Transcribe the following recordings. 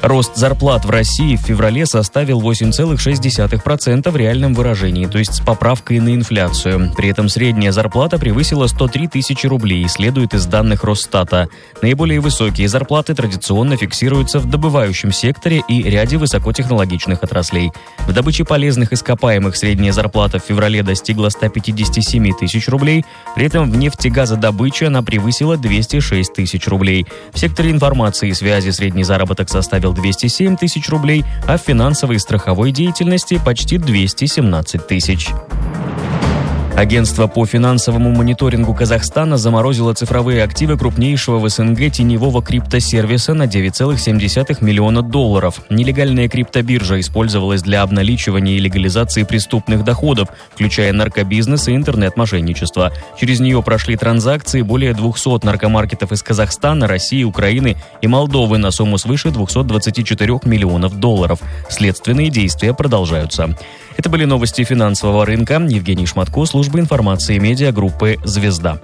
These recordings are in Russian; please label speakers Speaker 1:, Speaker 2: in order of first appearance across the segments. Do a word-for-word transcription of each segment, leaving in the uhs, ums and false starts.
Speaker 1: Рост зарплат в России в феврале составил восемь целых шесть десятых процента в реальном выражении, то есть с поправкой на инфляцию. При этом средняя зарплата превысила сто три тысячи рублей, следует из данных Росстата. Наиболее высокие зарплаты традиционно фиксируются в добывающем секторе и ряде высокотехнологичных отраслей. В добыче полезных ископаемых средняя зарплата в феврале достигла ста пятидесяти семи тысяч рублей, при этом в нефтегазодобыче она превысила двести шесть тысяч рублей. В секторе информации и связи средний заработок составил двести семь тысяч рублей, а в финансовой и страховой деятельности почти двести семнадцать тысяч. Агентство по финансовому мониторингу Казахстана заморозило цифровые активы крупнейшего в СНГ теневого криптосервиса на девять целых семь десятых миллиона долларов. Нелегальная криптобиржа использовалась для обналичивания и легализации преступных доходов, включая наркобизнес и интернет-мошенничество. Через нее прошли транзакции более двухсот наркомаркетов из Казахстана, России, Украины и Молдовы на сумму свыше двухсот двадцати четырёх миллионов долларов. Следственные действия продолжаются. Это были новости финансового рынка. Евгений Шматко, служба информации медиагруппы «Звезда».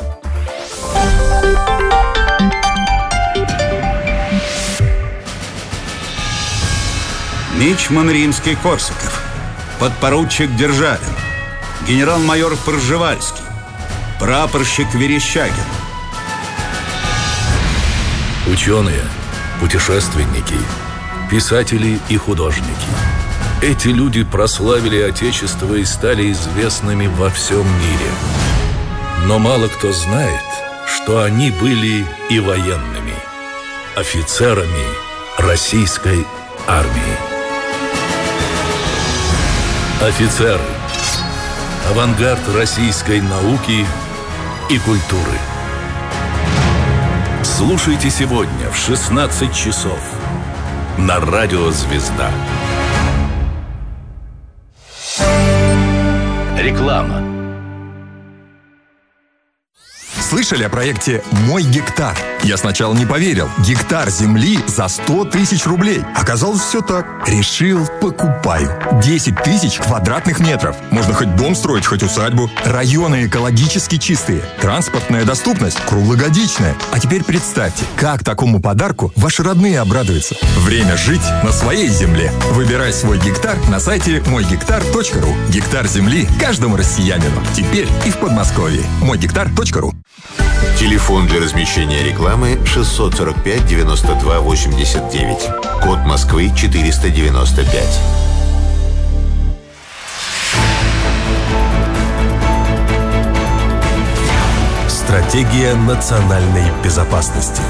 Speaker 2: Мичман Римский-Корсаков, подпоручик Державин, генерал-майор Пржевальский, прапорщик Верещагин.
Speaker 3: Ученые, путешественники, писатели и художники. Эти люди прославили Отечество и стали известными во всем мире. Но мало кто знает, что они были и военными, офицерами российской армии. Офицеры – авангард российской науки и культуры. Слушайте сегодня в шестнадцать часов на радио «Звезда». Реклама.
Speaker 4: Слышали о проекте «Мой гектар»? Я сначала не поверил. Гектар земли за сто тысяч рублей. Оказалось, все так. Решил, покупаю. десять тысяч квадратных метров. Можно хоть дом строить, хоть усадьбу. Районы экологически чистые. Транспортная доступность круглогодичная. А теперь представьте, как такому подарку ваши родные обрадуются. Время жить на своей земле. Выбирай свой гектар на сайте мой гектар точка ру. Гектар земли каждому россиянину. Теперь и в Подмосковье. мой гектар точка ру.
Speaker 5: Телефон для размещения рекламы шестьсот сорок пять девяносто два восемьдесят девять. Код Москвы четыреста девяносто пять.
Speaker 6: Стратегия национальной безопасности.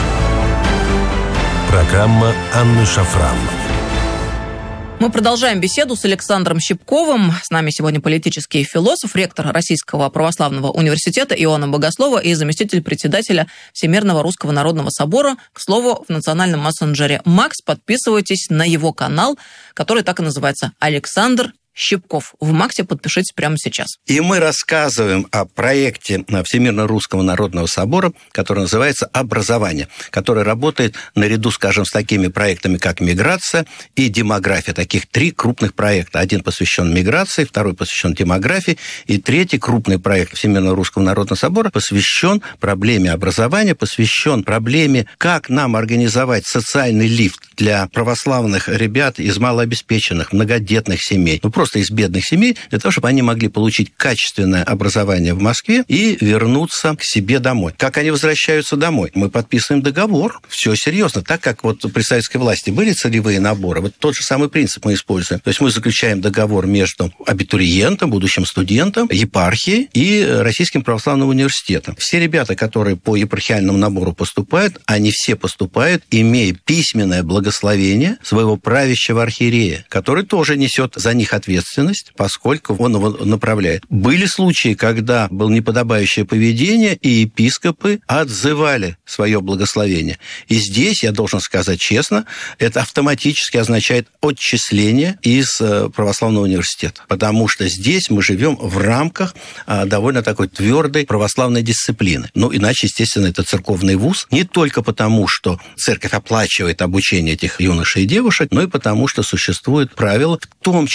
Speaker 6: Программа Анны Шафран.
Speaker 7: Мы продолжаем беседу с Александром Щипковым. С нами сегодня политический философ, ректор Российского православного университета Иоанна Богослова и заместитель председателя Всемирного Русского Народного Собора. К слову, в национальном мессенджере Макс подписывайтесь на его канал, который так и называется «Александр Щипков». В Максе подпишитесь прямо сейчас.
Speaker 8: И мы рассказываем о проекте Всемирного Русского Народного Собора, который называется «Образование», который работает наряду, скажем, с такими проектами, как миграция и демография. Таких три крупных проекта. Один посвящен миграции, второй посвящен демографии, и третий крупный проект Всемирного Русского Народного Собора посвящен проблеме образования, посвящен проблеме, как нам организовать социальный лифт для православных ребят из малообеспеченных, многодетных семей. Ну, просто из бедных семей, для того, чтобы они могли получить качественное образование в Москве и вернуться к себе домой. Как они возвращаются домой? Мы подписываем договор. Все серьезно. Так как вот при советской власти были целевые наборы, вот тот же самый принцип мы используем. То есть мы заключаем договор между абитуриентом, будущим студентом, епархией и Российским православным университетом. Все ребята, которые по епархиальному набору поступают, они все поступают, имея письменное благословение своего правящего архиерея, который тоже несет за них ответственность, поскольку он его направляет. Были случаи, когда было неподобающее поведение, и епископы отзывали свое благословение. И здесь, я должен сказать честно, это автоматически означает отчисление из православного университета, потому что здесь мы живем в рамках довольно такой твердой православной дисциплины. Ну, иначе, естественно, это церковный вуз, не только потому, что церковь оплачивает обучение этих юношей и девушек, но и потому, что существует правило, в том числе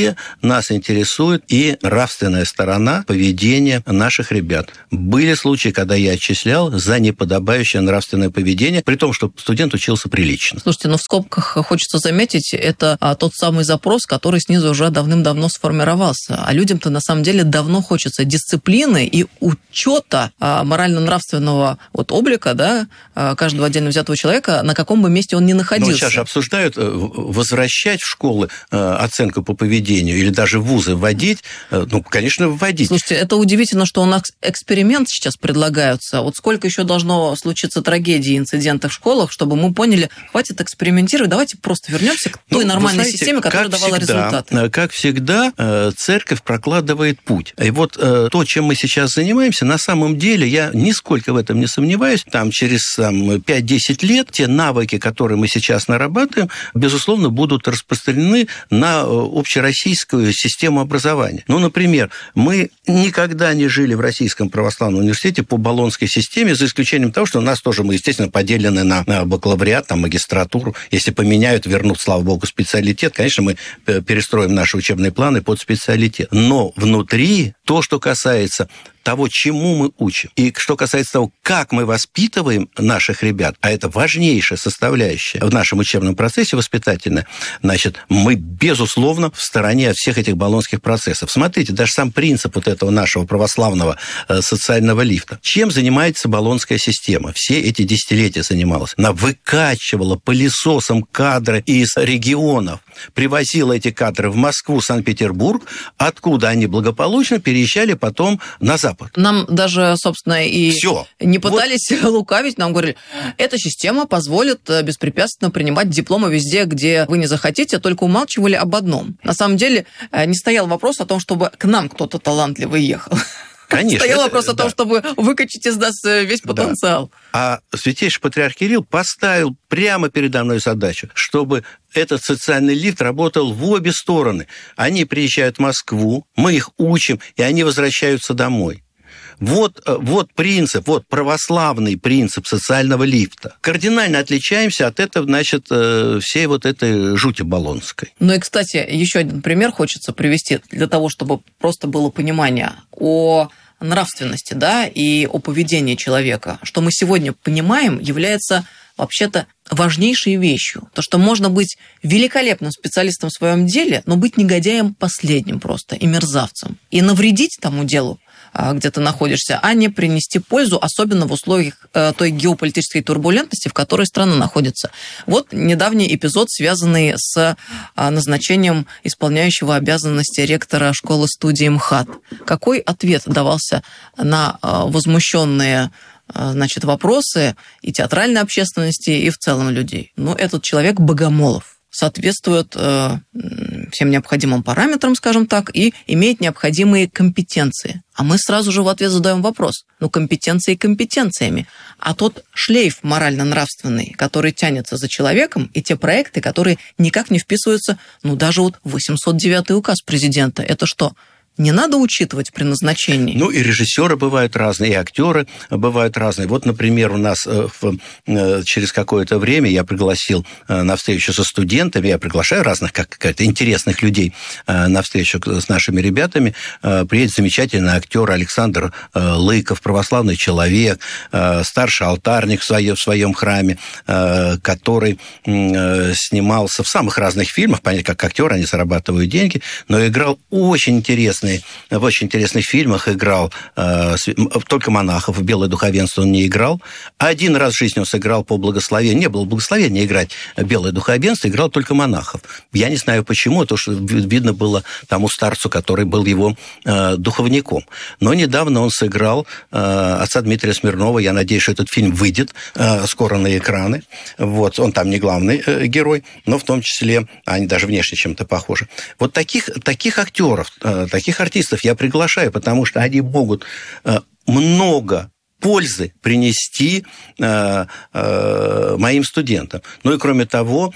Speaker 8: числе нас интересует и нравственная сторона поведения наших ребят. Были случаи, когда я отчислял за неподобающее нравственное поведение, при том, что студент учился прилично.
Speaker 7: Слушайте, но в скобках хочется заметить, это а, тот самый запрос, который снизу уже давным-давно сформировался. А людям-то на самом деле давно хочется дисциплины и учета а, морально-нравственного вот, облика, да, а, каждого отдельно взятого человека, на каком бы месте он ни находился.
Speaker 8: Но сейчас же обсуждают возвращать в школы оценку по поведению или даже в вузы вводить. Ну, конечно, вводить.
Speaker 7: Слушайте, это удивительно, что у нас эксперимент сейчас предлагаются. Вот сколько еще должно случиться трагедий, инцидентов в школах, чтобы мы поняли, хватит экспериментировать, давайте просто вернемся к той ну, нормальной знаете, системе, которая давала
Speaker 8: всегда,
Speaker 7: результаты.
Speaker 8: Как всегда, церковь прокладывает путь. И вот то, чем мы сейчас занимаемся, на самом деле, я нисколько в этом не сомневаюсь, там через там, пять-десять лет те навыки, которые мы сейчас нарабатываем, безусловно, будут распространены на общероссийскую систему образования. Ну, например, мы никогда не жили в Российском православном университете по болонской системе, за исключением того, что у нас тоже мы, естественно, поделены на бакалавриат, там, магистратуру. Если поменяют, вернут, слава богу, специалитет, конечно, мы перестроим наши учебные планы под специалитет. Но внутри то, что касается того, чему мы учим, и что касается того, как мы воспитываем наших ребят, а это важнейшая составляющая в нашем учебном процессе воспитательная, значит, мы, безусловно, в стороне от всех этих болонских процессов. Смотрите, даже сам принцип вот этого нашего православного э, социального лифта. Чем занимается болонская система? Все эти десятилетия занималась. Она выкачивала пылесосом кадры из регионов, привозила эти кадры в Москву, Санкт-Петербург, откуда они благополучно переезжали потом на Запад.
Speaker 7: Нам даже, собственно, и Всё. не пытались вот. лукавить, нам говорили, эта система позволит беспрепятственно принимать дипломы везде, где вы не захотите, только умалчивали об одном. На самом деле не стоял вопрос о том, чтобы к нам кто-то талантливый ехал.
Speaker 8: Конечно.
Speaker 7: Стоял вопрос о том, да. чтобы выкачать из нас весь потенциал.
Speaker 8: Да. А святейший патриарх Кирилл поставил прямо передо мной задачу, чтобы этот социальный лифт работал в обе стороны. Они приезжают в Москву, мы их учим, и они возвращаются домой. Вот, вот принцип, вот православный принцип социального лифта. Кардинально отличаемся от этого, значит, всей вот этой жути болонской.
Speaker 7: Ну и, кстати, еще один пример хочется привести для того, чтобы просто было понимание о нравственности, да, и о поведении человека. Что мы сегодня понимаем, является вообще-то важнейшей вещью. То, что можно быть великолепным специалистом в своем деле, но быть негодяем последним просто и мерзавцем. И навредить тому делу, где ты находишься, а не принести пользу, особенно в условиях той геополитической турбулентности, в которой страна находится. Вот недавний эпизод, связанный с назначением исполняющего обязанности ректора школы-студии МХАТ. Какой ответ давался на возмущенные значит, вопросы и театральной общественности, и в целом людей? Ну, этот человек Богомолов. Соответствует э, всем необходимым параметрам, скажем так, и имеет необходимые компетенции. А мы сразу же в ответ задаем вопрос. Ну, компетенции компетенциями. А тот шлейф морально-нравственный, который тянется за человеком, и те проекты, которые никак не вписываются, ну, даже вот в восемьсот девятый указ президента, это что? Не надо учитывать при назначении.
Speaker 8: Ну, и режиссеры бывают разные, и актеры бывают разные. Вот, например, у нас в, через какое-то время я пригласил на встречу со студентами, я приглашаю разных, как как-то интересных людей на встречу с нашими ребятами. Приедет замечательный актер Александр Лыков, православный человек, старший алтарник в своем, в своем храме, который снимался в самых разных фильмах, понятно, как актер, они зарабатывают деньги, но играл очень интересный в очень интересных фильмах играл, э, только монахов, в «Белое духовенство» он не играл. Один раз в жизни он сыграл по благословению. Не было благословения играть «Белое духовенство», играл только монахов. Я не знаю почему, то что видно было тому старцу, который был его э, духовником. Но недавно он сыграл э, отца Дмитрия Смирнова. Я надеюсь, что этот фильм выйдет э, скоро на экраны. Вот. Он там не главный э, герой, но в том числе они даже внешне чем-то похожи. Вот таких, таких актеров, э, таких артистов я приглашаю, потому что они могут много пользы принести э, э, моим студентам. Ну и кроме того,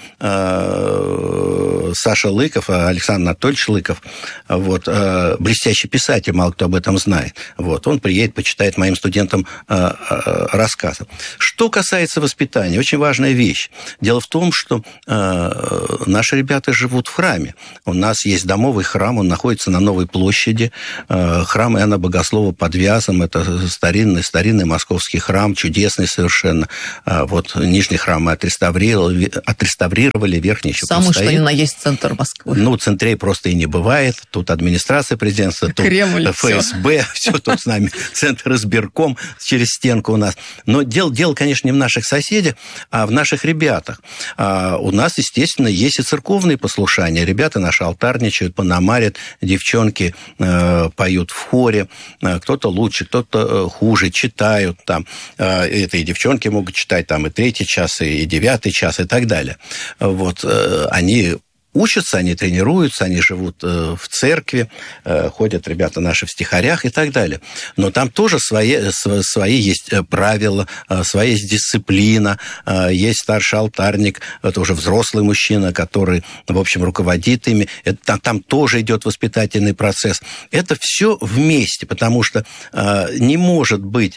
Speaker 8: э, Саша Лыков, Александр Анатольевич Лыков, вот, э, блестящий писатель, мало кто об этом знает. Вот, он приедет, почитает моим студентам э, э, рассказы. Что касается воспитания, очень важная вещь. Дело в том, что э, наши ребята живут в храме. У нас есть домовый храм, он находится на Новой площади. Э, храм Иоанна Богослова под Вязом, это старинный, старинный московский храм, чудесный совершенно. Вот нижний храм мы отреставрировали, отреставрировали, верхний еще
Speaker 7: Самый,
Speaker 8: постоит.
Speaker 7: что ни на есть центр Москвы.
Speaker 8: Ну, центрей просто и не бывает. Тут администрация президентства, тут
Speaker 7: Кремль,
Speaker 8: ФСБ, все тут с нами, центр избирком через стенку у нас. Но дело, дело, конечно, не в наших соседях, а в наших ребятах. А у нас, естественно, есть и церковные послушания. Ребята наши алтарничают, пономарят, девчонки э, поют в хоре. Кто-то лучше, кто-то хуже, читают там. Это и девчонки могут читать там и третий час, и девятый час, и так далее. Вот. Они учатся, они тренируются, они живут в церкви, ходят ребята наши в стихарях и так далее. Но там тоже свои, свои есть правила, своя есть дисциплина, есть старший алтарник, это уже взрослый мужчина, который, в общем, руководит ими. Это, там, там тоже идет воспитательный процесс. Это все вместе, потому что не может быть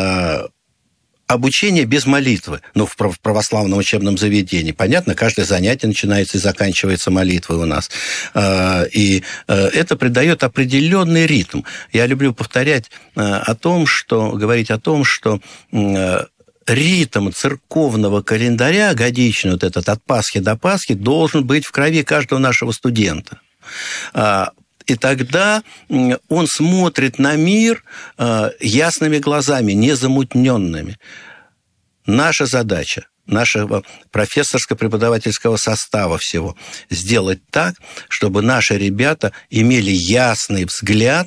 Speaker 8: обучение без молитвы, ну, в православном учебном заведении. Понятно, каждое занятие начинается и заканчивается молитвой у нас. И это придает определенный ритм. Я люблю повторять о том, что, говорить о том, что ритм церковного календаря годичный, вот этот от Пасхи до Пасхи, должен быть в крови каждого нашего студента. И тогда он смотрит на мир ясными глазами, незамутненными. Наша задача, нашего профессорско-преподавательского состава всего, сделать так, чтобы наши ребята имели ясный взгляд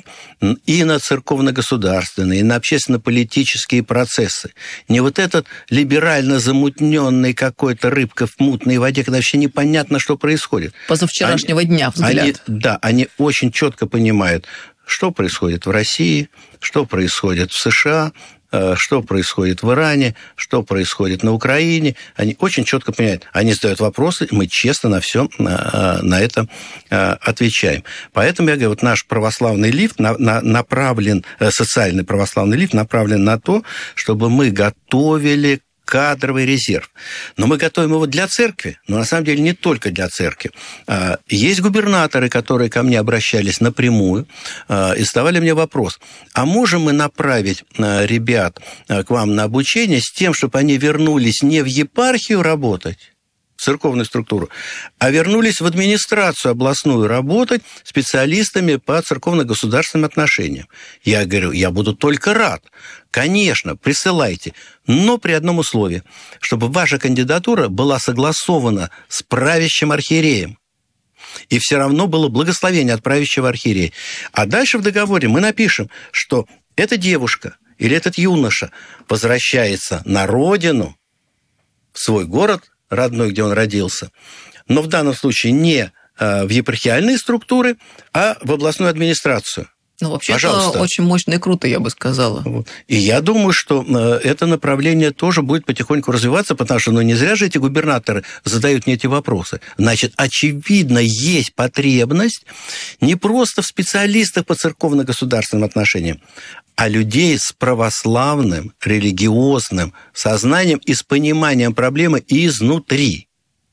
Speaker 8: и на церковно-государственные, и на общественно-политические процессы. Не вот этот либерально замутненный какой-то рыбка в мутной воде, когда вообще непонятно, что происходит.
Speaker 7: Позавчерашнего
Speaker 8: они,
Speaker 7: дня взгляд.
Speaker 8: Они, да, они очень четко понимают, что происходит в России, что происходит в США, что происходит в Иране, что происходит на Украине. Они очень четко понимают. Они задают вопросы, мы честно на все на это отвечаем. Поэтому, я говорю, вот наш православный лифт направлен, социальный православный лифт направлен на то, чтобы мы готовили кадровый резерв. Но мы готовим его для церкви, но на самом деле не только для церкви. Есть губернаторы, которые ко мне обращались напрямую и задавали мне вопрос, а можем мы направить ребят к вам на обучение с тем, чтобы они вернулись не в епархию работать, в церковную структуру, а вернулись в администрацию областную работать специалистами по церковно-государственным отношениям. Я говорю, я буду только рад. Конечно, присылайте, но при одном условии, чтобы ваша кандидатура была согласована с правящим архиереем. И все равно было благословение от правящего архиерея. А дальше в договоре мы напишем, что эта девушка или этот юноша возвращается на родину, в свой город родной, где он родился, но в данном случае не в епархиальные структуры, а в областную администрацию.
Speaker 7: Ну, вообще, это очень мощно и круто, я бы сказала.
Speaker 8: Вот. И я думаю, что это направление тоже будет потихоньку развиваться, потому что, ну, не зря же эти губернаторы задают мне эти вопросы. Значит, очевидно, есть потребность не просто в специалистах по церковно-государственным отношениям, а людей с православным, религиозным сознанием и с пониманием проблемы изнутри.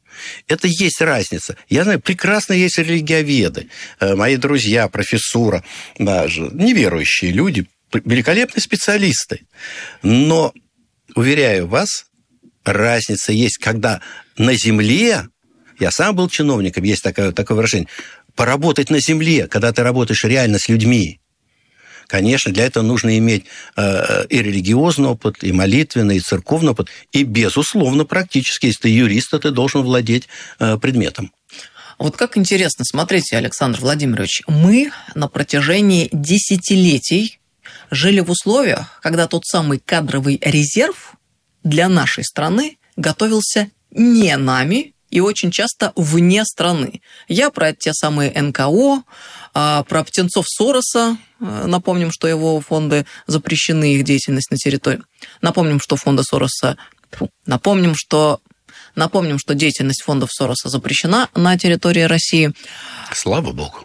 Speaker 8: Это есть разница. Я знаю, прекрасно есть религиоведы, мои друзья, профессура, даже неверующие люди, великолепные специалисты. Но, уверяю вас, разница есть, когда на земле, я сам был чиновником, есть такое, такое выражение, поработать на земле, когда ты работаешь реально с людьми. Конечно, для этого нужно иметь э, и религиозный опыт, и молитвенный, и церковный опыт, и, безусловно, практически, если ты юрист, то ты должен владеть э, предметом.
Speaker 7: Вот как интересно, смотрите, Александр Владимирович, мы на протяжении десятилетий жили в условиях, когда тот самый кадровый резерв для нашей страны готовился не нами, и очень часто вне страны. Я про те самые эн ка о, про птенцов Сороса. Напомним, что его фонды запрещены, их деятельность на территории. Напомним, что фонды Сороса... Фу, напомним, что... Напомним, что деятельность фондов Сороса запрещена на территории России.
Speaker 8: Слава богу.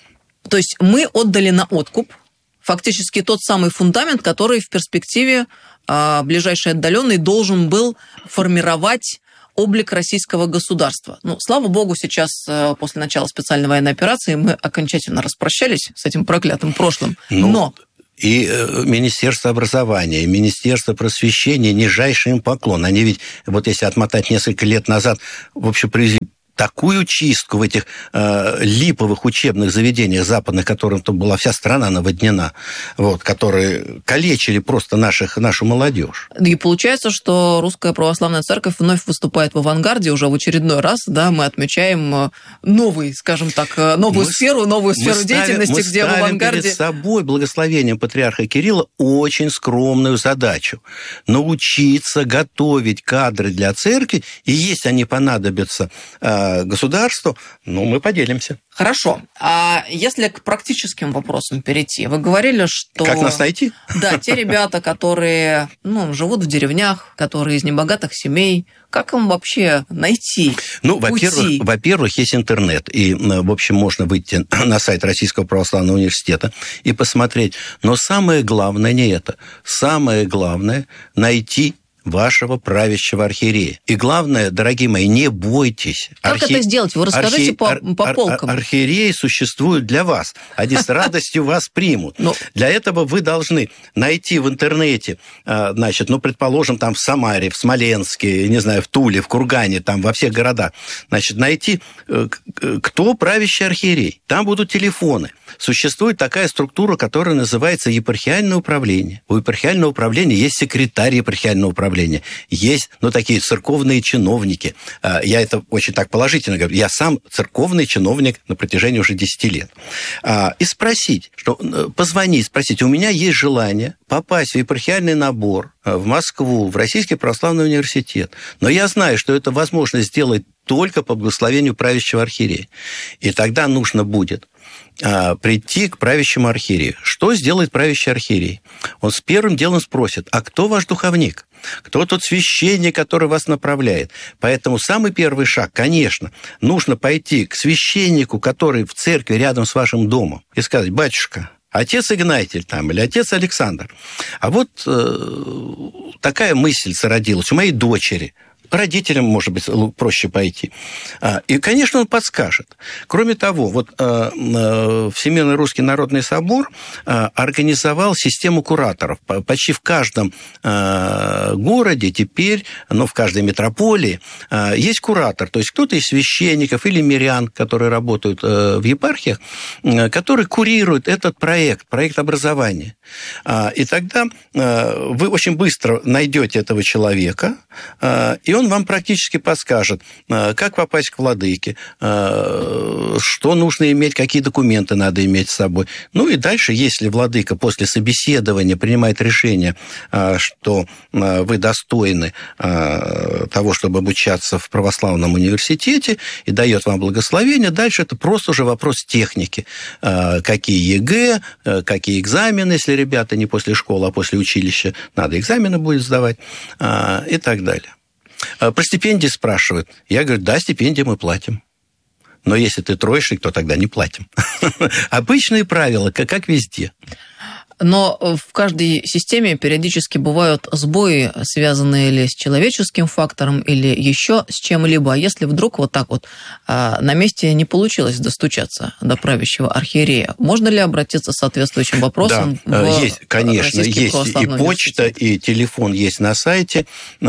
Speaker 7: То есть мы отдали на откуп фактически тот самый фундамент, который в перспективе ближайший отдаленный должен был формировать облик российского государства. Ну, слава богу, сейчас, после начала специальной военной операции, мы окончательно распрощались с этим проклятым прошлым.
Speaker 8: Ну,
Speaker 7: Но...
Speaker 8: И Министерство образования, и Министерство просвещения, нижайший им поклон. Они ведь, вот если отмотать несколько лет назад, в общем, привезли такую чистку в этих э, липовых учебных заведениях западных, которым там была вся страна наводнена, вот, которые калечили просто наших, нашу молодежь.
Speaker 7: И получается, что Русская Православная Церковь вновь выступает в авангарде уже в очередной раз, да, мы отмечаем новый, скажем так, новую мы, сферу, новую сферу
Speaker 8: мы
Speaker 7: деятельности,
Speaker 8: ставим,
Speaker 7: где
Speaker 8: мы
Speaker 7: в авангарде...
Speaker 8: перед собой благословением патриарха Кирилла очень скромную задачу – научиться готовить кадры для церкви, и если они понадобятся государству, ну, мы поделимся.
Speaker 7: Хорошо. А если к практическим вопросам перейти? Вы говорили, что...
Speaker 8: Как нас найти?
Speaker 7: Да, те ребята, которые ну, живут в деревнях, которые из небогатых семей, как им вообще найти
Speaker 8: Ну,
Speaker 7: пути?
Speaker 8: во-первых, во-первых, есть интернет, и, в общем, можно выйти на сайт Российского Православного Университета и посмотреть. Но самое главное не это. Самое главное – найти вашего правящего архиерея. И главное, дорогие мои, не бойтесь.
Speaker 7: Как Архи... это сделать? Вы расскажите Архи... по, ар... по полкам.
Speaker 8: Ар... Архиереи существуют для вас. Они с радостью вас примут. Но... Для этого вы должны найти в интернете, значит, ну, предположим, там в Самаре, в Смоленске, не знаю, в Туле, в Кургане, там во всех городах, значит, найти, кто правящий архиерей. Там будут телефоны. Существует такая структура, которая называется епархиальное управление. У епархиального управления есть секретарь епархиального управления. Есть, ну, такие церковные чиновники. Я это очень так положительно говорю. Я сам церковный чиновник на протяжении уже десяти лет. И спросить, что, позвонить, спросить, у меня есть желание попасть в епархиальный набор в Москву, в Российский Православный Университет. Но я знаю, что это возможно сделать только по благословению правящего архиерея. И тогда нужно будет прийти к правящему архиерею. Что сделает правящий архиерей? Он с первым делом спросит, а кто ваш духовник? Кто тот священник, который вас направляет? Поэтому самый первый шаг, конечно, нужно пойти к священнику, который в церкви рядом с вашим домом, и сказать, батюшка, отец Игнатий там, или отец Александр. А вот э, такая мысль зародилась у моей дочери. Родителям, может быть, проще пойти. И, конечно, он подскажет. Кроме того, вот Всемирный Русский Народный Собор организовал систему кураторов. Почти в каждом городе теперь, ну, в каждой метрополии есть куратор. То есть кто-то из священников или мирян, которые работают в епархиях, которые курируют этот проект, проект образования. И тогда вы очень быстро найдете этого человека, и он вам практически подскажет, как попасть к владыке, что нужно иметь, какие документы надо иметь с собой. Ну и дальше, если владыка после собеседования принимает решение, что вы достойны того, чтобы обучаться в православном университете, и дает вам благословение, дальше это просто уже вопрос техники. Какие ЕГЭ, какие экзамены, если ребята не после школы, а после училища, надо экзамены будет сдавать, и так далее. Про стипендии спрашивают. Я говорю, да, стипендии мы платим. Но если ты троечник, то тогда не платим. Обычные правила, как везде.
Speaker 7: Но в каждой системе периодически бывают сбои, связанные ли с человеческим фактором, или еще с чем-либо. А если вдруг вот так вот на месте не получилось достучаться до правящего архиерея, можно ли обратиться с соответствующим вопросом?
Speaker 8: Да,
Speaker 7: в
Speaker 8: есть, конечно, есть и почта, и телефон есть на сайте,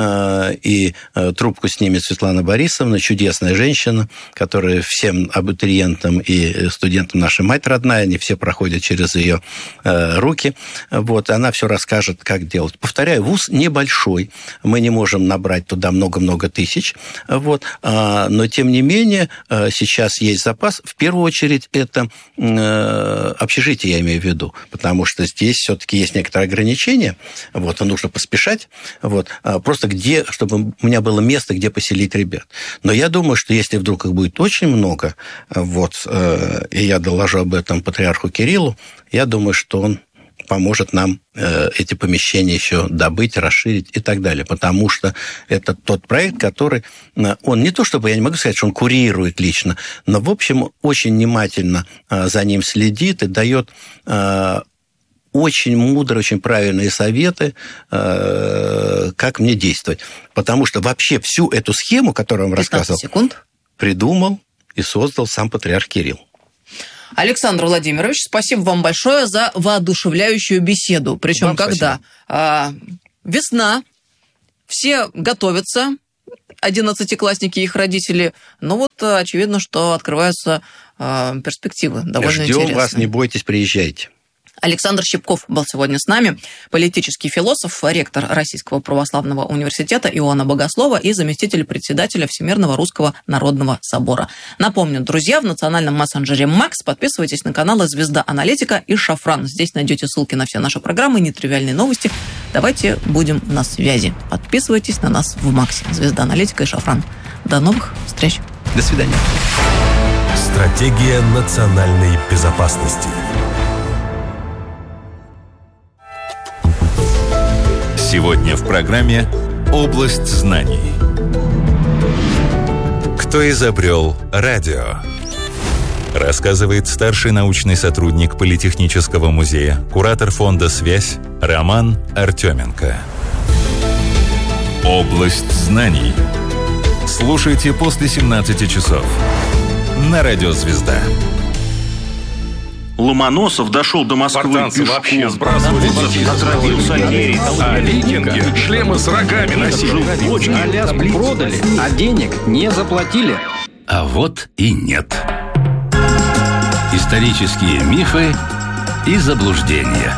Speaker 8: и трубку снимет Светлана Борисовна, чудесная женщина, которая всем абитуриентам и студентам наша мать родная, они все проходят через ее руки. руки. Вот, она все расскажет, как делать. Повторяю, вуз небольшой. Мы не можем набрать туда много-много тысяч. Вот, но, тем не менее, сейчас есть запас. В первую очередь, это общежитие, я имею в виду. Потому что здесь все-таки есть некоторые ограничения. Вот, нужно поспешать. Вот, просто где, чтобы у меня было место, где поселить ребят. Но я думаю, что если вдруг их будет очень много, вот, и я доложу об этом патриарху Кириллу, я думаю, что он поможет нам эти помещения еще добыть, расширить и так далее. Потому что это тот проект, который, он не то чтобы, я не могу сказать, что он курирует лично, но, в общем, очень внимательно за ним следит и дает очень мудрые, очень правильные советы, как мне действовать. Потому что вообще всю эту схему, которую я вам рассказывал,
Speaker 7: секунд.
Speaker 8: придумал и создал сам патриарх Кирилл.
Speaker 7: Александр Владимирович, спасибо вам большое за воодушевляющую беседу. Причем вам когда а, весна, все готовятся, одиннадцатиклассники и их родители. Ну вот, очевидно, что открываются а, перспективы довольно
Speaker 8: Ждем
Speaker 7: интересные.
Speaker 8: Ждем вас, не бойтесь, приезжайте.
Speaker 7: Александр Щипков был сегодня с нами, политический философ, ректор Российского православного университета Иоанна Богослова и заместитель председателя Всемирного Русского Народного Собора. Напомню, друзья, в национальном мессенджере Макс подписывайтесь на каналы «Звезда Аналитика» и «Шафран». Здесь найдете ссылки на все наши программы, нетривиальные новости. Давайте будем на связи. Подписывайтесь на нас в Максе. «Звезда Аналитика» и «Шафран». До новых встреч.
Speaker 8: До свидания.
Speaker 6: Стратегия национальной безопасности.
Speaker 3: Сегодня в программе «Область знаний». Кто изобрел радио? Рассказывает старший научный сотрудник Политехнического музея, куратор фонда «Связь» Роман Артеменко. «Область знаний». Слушайте после семнадцати часов на радио «Звезда».
Speaker 9: Ломоносов дошел до Москвы
Speaker 10: спартанцы
Speaker 9: пешком.
Speaker 10: Вообще сбрасывали детей.
Speaker 9: Отравил Сальери.
Speaker 10: А викинги шлемы с рогами носили.
Speaker 11: Аляску продали, а денег не заплатили.
Speaker 12: А вот и нет. Исторические мифы и заблуждения.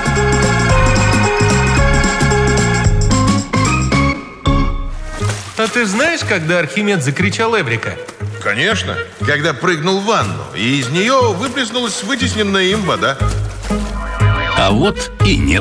Speaker 13: А ты знаешь, когда Архимед закричал Эврика?
Speaker 14: Конечно, когда прыгнул в ванну, и из нее выплеснулась вытесненная им вода.
Speaker 12: А вот и нет.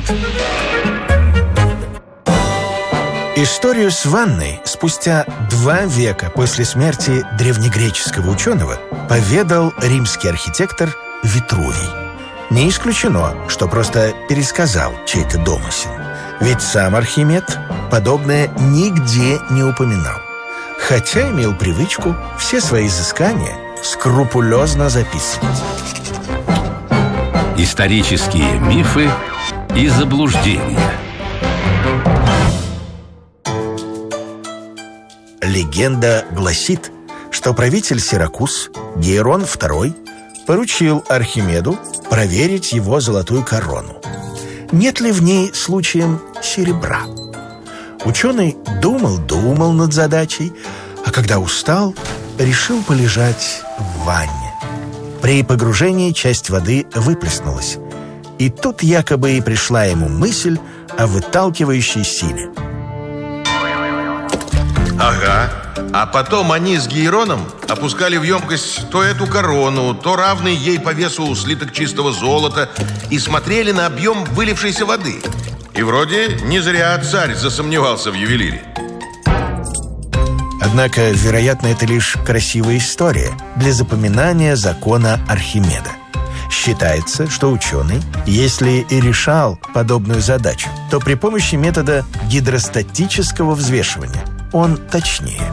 Speaker 15: Историю с ванной спустя два века после смерти древнегреческого ученого поведал римский архитектор Витрувий. Не исключено, что просто пересказал чей-то домысел. Ведь сам Архимед подобное нигде не упоминал. Хотя имел привычку все свои изыскания скрупулезно записывать.
Speaker 12: Исторические мифы и заблуждения.
Speaker 15: Легенда гласит, что правитель Сиракуз Гейрон второй поручил Архимеду проверить его золотую корону. Нет ли в ней случаем серебра? Ученый думал-думал над задачей, а когда устал, решил полежать в ванне. При погружении часть воды выплеснулась, и тут якобы и пришла ему мысль о выталкивающей силе.
Speaker 14: Ага. А потом они с Гейроном опускали в емкость то эту корону, то равный ей по весу слиток чистого золота и смотрели на объем вылившейся воды. И вроде не зря царь засомневался в ювелире.
Speaker 15: Однако, вероятно, это лишь красивая история для запоминания закона Архимеда. Считается, что ученый, если и решал подобную задачу, то при помощи метода гидростатического взвешивания он точнее.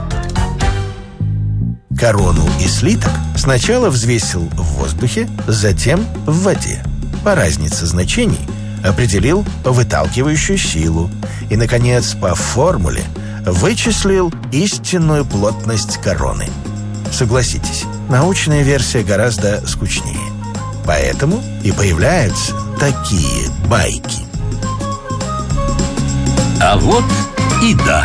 Speaker 15: Корону и слиток сначала взвесил в воздухе, затем в воде. По разнице значений определил выталкивающую силу и, наконец, по формуле вычислил истинную плотность короны. Согласитесь, научная версия гораздо скучнее. Поэтому и появляются такие байки.
Speaker 12: А вот и да.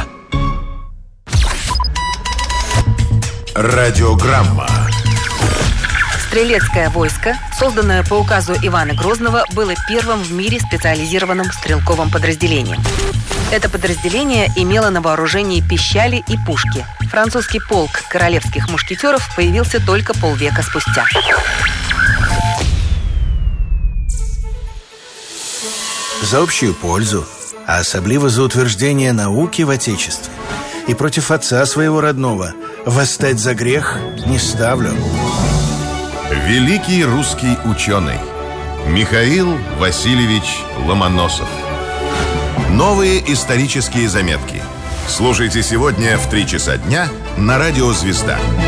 Speaker 6: Радиограмма.
Speaker 16: Стрелецкое войско, созданное по указу Ивана Грозного, было первым в мире специализированным стрелковым подразделением. Это подразделение имело на вооружении пищали и пушки. Французский полк королевских мушкетеров появился только полвека спустя.
Speaker 15: За общую пользу, а особливо за утверждение науки в Отечестве и против отца своего родного восстать за грех не ставлю.
Speaker 3: Великий русский ученый Михаил Васильевич Ломоносов. Новые исторические заметки. Слушайте сегодня в три часа дня на радио «Звезда».